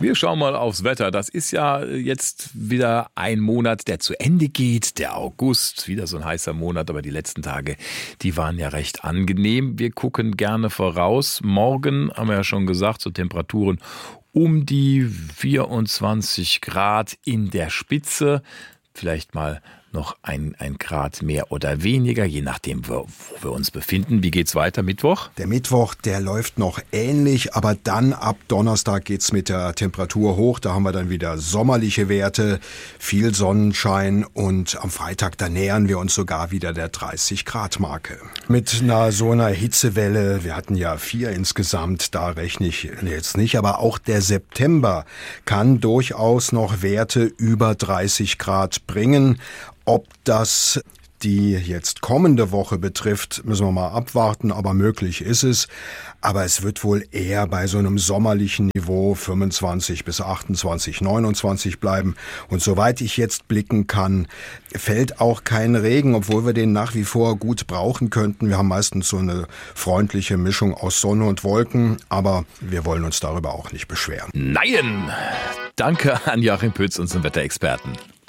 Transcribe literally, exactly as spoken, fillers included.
Wir schauen mal aufs Wetter. Das ist ja jetzt wieder ein Monat, der zu Ende geht. Der August, wieder so ein heißer Monat, aber die letzten Tage, die waren ja recht angenehm. Wir gucken gerne voraus. Morgen, haben wir ja schon gesagt, so Temperaturen um die vierundzwanzig Grad in der Spitze. Vielleicht mal noch ein, ein Grad mehr oder weniger, je nachdem, wo, wo wir uns befinden. Wie geht's weiter? Mittwoch? Der Mittwoch, der läuft noch ähnlich, aber dann ab Donnerstag geht's mit der Temperatur hoch. Da haben wir dann wieder sommerliche Werte, viel Sonnenschein und am Freitag, da nähern wir uns sogar wieder der dreißig Grad Marke. Mit einer so einer Hitzewelle, wir hatten ja vier insgesamt, da rechne ich jetzt nicht, aber auch der September kann durchaus noch Werte über dreißig Grad bringen. Ob das die jetzt kommende Woche betrifft, müssen wir mal abwarten, aber möglich ist es. Aber es wird wohl eher bei so einem sommerlichen Niveau fünfundzwanzig bis achtundzwanzig, neunundzwanzig bleiben. Und soweit ich jetzt blicken kann, fällt auch kein Regen, obwohl wir den nach wie vor gut brauchen könnten. Wir haben meistens so eine freundliche Mischung aus Sonne und Wolken, aber wir wollen uns darüber auch nicht beschweren. Nein! Danke an Joachim Pütz, unseren Wetterexperten.